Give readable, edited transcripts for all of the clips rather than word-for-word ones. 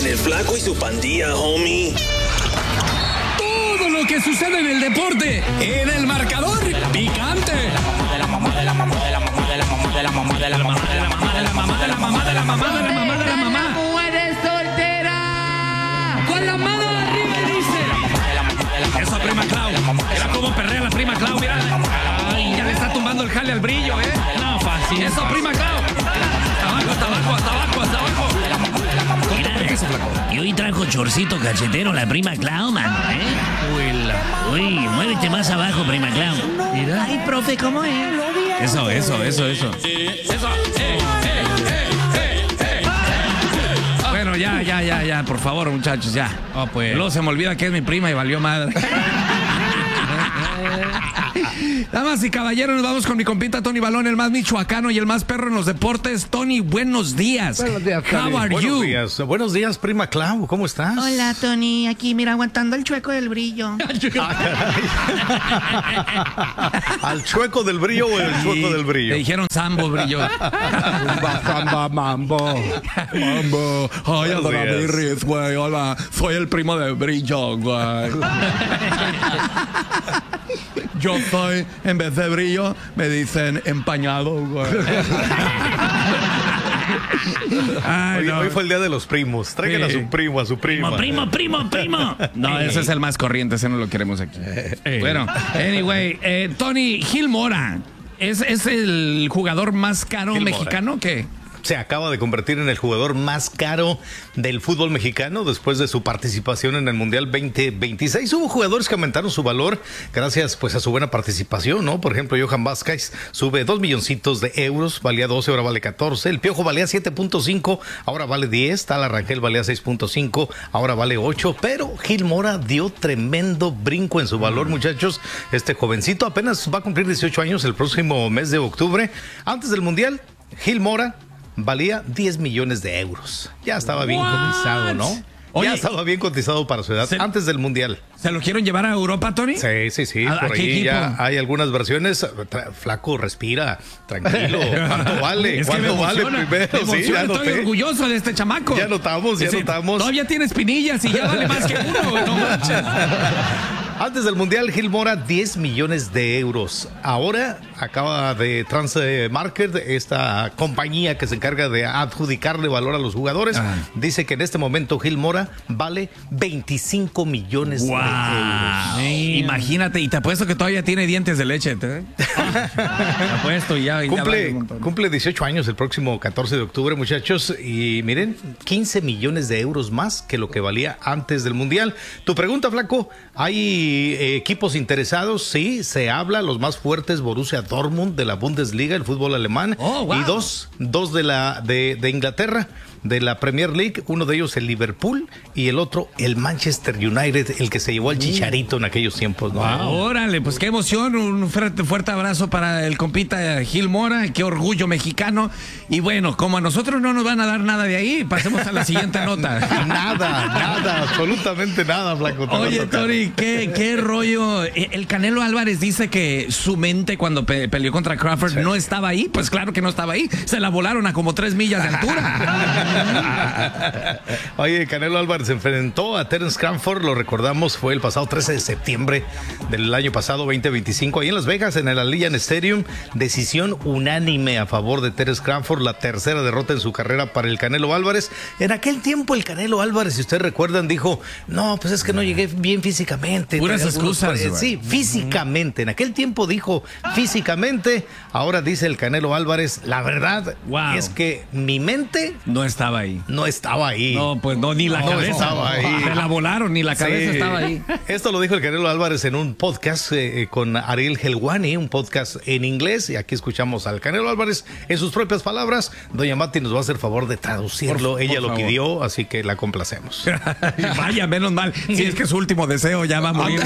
En el Flaco y su pandilla, homie. Todo lo que sucede en el deporte, en el marcador picante. ¡Mujeres solteras! Con la mano arriba y dice: eso, prima Clau. Mira cómo perrea la prima Clau, mira. Ay, ya le está tumbando el jale al brillo, No, fácil. Eso, prima Clau. Hasta abajo. Y hoy trajo chorcito cachetero la prima Clau, mano, Uy, muévete más abajo, prima Clau. Mira. Ay, profe, ¿cómo es? Eso. Bueno, ya, por favor, muchachos, ya. Pues. Luego se me olvida que es mi prima y valió madre. Damas y caballeros, nos vamos con mi compita Tony Balón, el más michoacano y el más perro en los deportes. Tony, buenos días. Buenos días, Tony. How are you? Buenos días, prima Clau. ¿Cómo estás? Hola, Tony. Aquí, mira, aguantando el chueco del brillo. ¿Al chueco del brillo o el chueco del brillo? Te dijeron Sambo, brillo. Mambo. Ay, Buenos adora días. mi Riz, güey. Hola, soy el primo de brillo, güey. Yo soy, en vez de brillo, me dicen empañado, güey. Ay, Hoy fue el día de los primos. Traigan a su primo, a su prima. Primo. No, ese es el más corriente, ese no lo queremos aquí. Bueno, anyway, Tony Gil Mora, ¿es el jugador más caro Gil Mora. mexicano que? Se acaba de convertir en el jugador más caro del fútbol mexicano después de su participación en el Mundial 2026. Hubo jugadores que aumentaron su valor gracias pues a su buena participación, ¿no? Por ejemplo, Johan Vázquez sube 2 milloncitos de euros, valía 12, ahora vale 14. El Piojo valía 7.5, ahora vale 10. Tala Rangel valía 6.5, ahora vale 8. Pero Gil Mora dio tremendo brinco en su valor, muchachos. Este jovencito apenas va a cumplir 18 años el próximo mes de octubre. Antes del Mundial, Gil Mora valía 10 millones de euros. Ya estaba bien cotizado, ¿no? Oye, ya estaba bien cotizado para su edad, antes del Mundial. ¿Se lo quieren llevar a Europa, Tony? Sí. ¿A Por qué ahí equipo? ya hay algunas versiones. Flaco, respira, tranquilo. ¿Cuánto vale? Es que ¿Cuánto me vale emociona, primero? me Sí, emociona, ya estoy noté. orgulloso de este chamaco. Ya notamos. Todavía tiene espinillas y ya vale más que uno, güey, no manches. Antes del Mundial, Gil Mora, 10 millones de euros. Ahora acaba de Transmarket, esta compañía que se encarga de adjudicarle valor a los jugadores, dice que en este momento Gil Mora vale 25 millones de euros. Imagínate, y te apuesto que todavía tiene dientes de leche. Te apuesto y ya vale un montón. Cumple 18 años el próximo 14 de octubre, muchachos. Y miren, 15 millones de euros más que lo que valía antes del Mundial. Tu pregunta, Flaco, ¿hay equipos interesados? Sí, se habla. Los más fuertes, Borussia Dortmund de la Bundesliga, el fútbol alemán. Y dos de Inglaterra, de la Premier League. Uno de ellos el Liverpool y el otro el Manchester United, el que se llevó al Chicharito en aquellos tiempos, ¿no? Órale, pues qué emoción. Un fuerte abrazo para el compita Gil Mora. Qué orgullo mexicano. Y bueno, como a nosotros no nos van a dar nada de ahí, pasemos a la siguiente nota. Nada, absolutamente nada, Flaco. Oye, Tori, ¿qué rollo? El Canelo Álvarez dice que su mente cuando peleó contra Crawford no estaba ahí. Pues claro que no estaba ahí. Se la volaron a como 3 millas de altura. Oye, Canelo Álvarez se enfrentó a Terence Crawford, lo recordamos, fue el pasado 13 de septiembre del año pasado, 2025, ahí en Las Vegas, en el Allegiant Stadium. Decisión unánime a favor de Terence Crawford, la tercera derrota en su carrera para el Canelo Álvarez. En aquel tiempo el Canelo Álvarez, si ustedes recuerdan, dijo, no, pues es que no llegué bien físicamente. Puras excusas. Sí, físicamente. En aquel tiempo dijo físicamente, ahora dice el Canelo Álvarez, la verdad es que mi mente no estaba ahí. No estaba ahí. No, pues no, ni la cabeza. Estaba ahí. Se la volaron, ni la cabeza estaba ahí. Esto lo dijo el Canelo Álvarez en un podcast con Ariel Helwani, un podcast en inglés. Y aquí escuchamos al Canelo Álvarez en sus propias palabras. Doña Mati nos va a hacer favor de traducirlo. Ella lo pidió, así que la complacemos. Vaya, menos mal. Si es que su último deseo ya va a morir.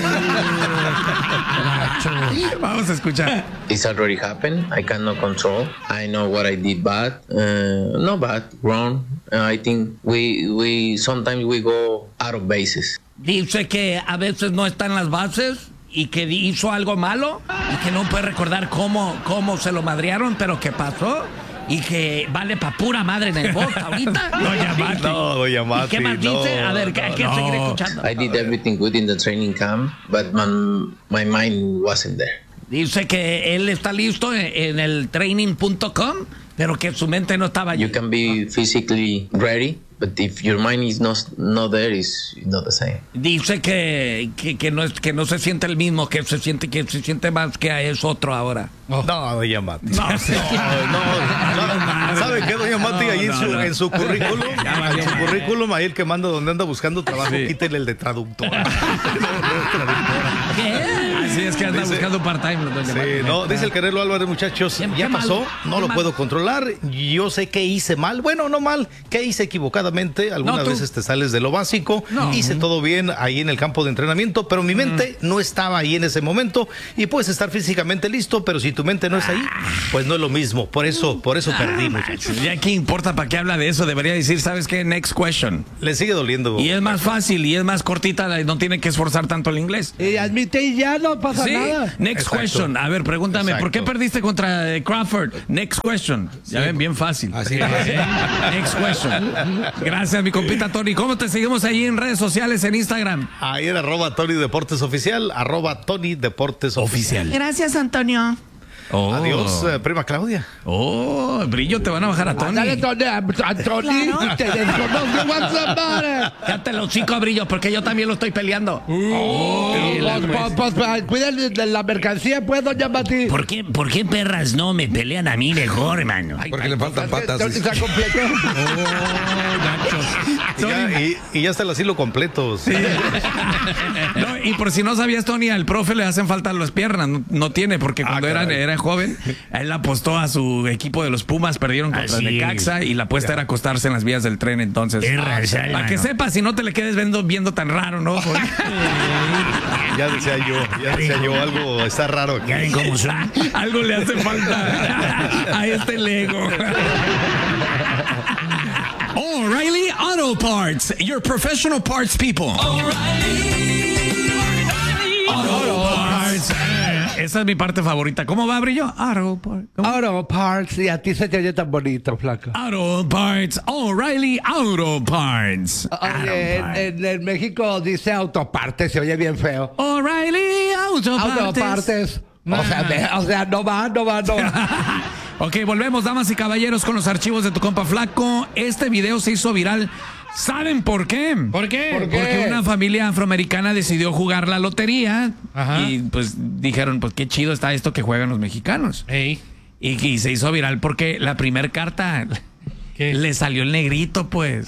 Vamos a escuchar. It's already happened. I cannot control. I know what I did bad. Not bad, wrong. I think we sometimes we go out of bases. Dice que a veces no está en las bases y que hizo algo malo y que no puede recordar cómo se lo madrearon, pero ¿qué pasó? y que vale pa' pura madre en el box ahorita. No, doña Mati. ¿Y qué más dice? A ver, hay que seguir escuchando. I did everything good in the training camp, but my mind wasn't there. Dice que él está listo en el training.com, pero que su mente no estaba allí. You can be physically ready, but if your mind is not there, it's not the same. Dice que no se siente el mismo, que se siente más que es otro ahora. No, doña Mati. No. ¿Sabe qué, doña Mati? Ahí en su currículum, ahí el que manda donde anda buscando trabajo, quítele el de traductora. ¿Qué? Así es que anda buscando part-time. Dice el Canelo Álvarez, muchachos, ya pasó, no lo puedo controlar. Yo sé que hice mal. Bueno, no mal, que hice equivocadamente. Algunas veces te sales de lo básico. Hice todo bien ahí en el campo de entrenamiento, pero mi mente no estaba ahí en ese momento. Y puedes estar físicamente listo, pero si tu mente no es ahí, pues no es lo mismo. Por eso perdí, muchachos. Ya qué importa para qué habla de eso. Debería decir, ¿sabes qué? Next question. Le sigue doliendo. Y es más fácil y es más cortita, no tiene que esforzar tanto el inglés. Y admite y ya no pasa nada. Next question. A ver, pregúntame, ¿por qué perdiste contra Crawford? Next question. Ya ven, bien fácil. Así es. Next question. Gracias, mi compita Tony. ¿Cómo te seguimos ahí en redes sociales, en Instagram? Ahí en @Tony Deportes Oficial, @Tony Deportes Oficial. Gracias, Antonio. Adiós, prima Claudia. Brillo, te van a bajar a Tony. Dale, Tony, te desconozco WhatsApp. Cállate los chicos, Brillo, porque yo también lo estoy peleando. Pues cuiden de la mercancía, pues, doña Mati. ¿Por qué perras no me pelean a mí mejor, hermano? Porque le faltan patas. Se completó. Y ya está el asilo completo. Sí. No, y por si no sabías, Tony, al profe le hacen falta las piernas. No tiene, porque cuando era joven, él apostó a su equipo de los Pumas, perdieron contra Necaxa y la apuesta era acostarse en las vías del tren. Entonces, para que sepas, si no te le quedes viendo tan raro, ¿no? Ya decía yo, algo está raro aquí. ¿Ya ven cómo son? Algo le hace falta a este Lego. O'Reilly Auto Parts, your professional parts people. O'Reilly Auto Parts. Esa es mi parte favorita. ¿Cómo va, Brillo? Auto Parts. Y a ti se te oye tan bonito, flaco. Auto Parts. O'Reilly Auto Parts. Oye, en México dice autopartes, se oye bien feo. O'Reilly Auto Parts. Autopartes. O sea, no va. Ok, volvemos, damas y caballeros, con los archivos de tu compa Flaco. Este video se hizo viral. ¿Saben por qué? ¿Por qué? Porque una familia afroamericana decidió jugar la lotería. Ajá. Y pues dijeron, pues qué chido está esto que juegan los mexicanos. Ey. Y se hizo viral porque la primer carta le salió el negrito, pues.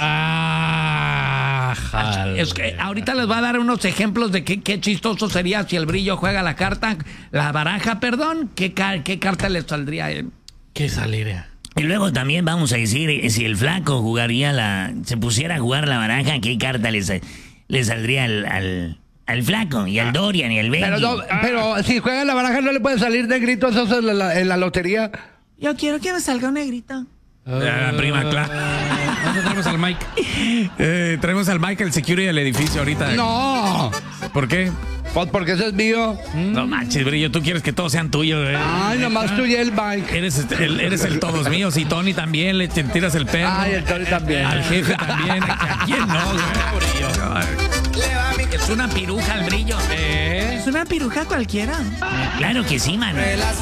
Es que ahorita les voy a dar unos ejemplos de qué chistoso sería si el Brillo juega la baraja, qué carta le saldría a él. ¿Qué saliría? Y luego también vamos a decir, si el Flaco se pusiera a jugar la baraja, ¿qué carta le saldría al Flaco y al Dorian y al Benji? Pero si juega la baraja no le puede salir negrito esos en la lotería. Yo quiero que me salga un negrito. Prima Cla. Nosotros tenemos al Mike. Tenemos al Mike, el security del edificio ahorita. No. ¿Por qué? Pues porque ese es mío. No manches, Brillo, tú quieres que todos sean tuyos, ¿eh? Ay, nomás tú y el Mike. Eres el todos míos. Y Tony también, le tiras el perro. Ay, el Tony también. Al jefe también. ¿A quién no, Brillo? Es una piruja el Brillo. Es una piruja cualquiera. Claro que sí, mano.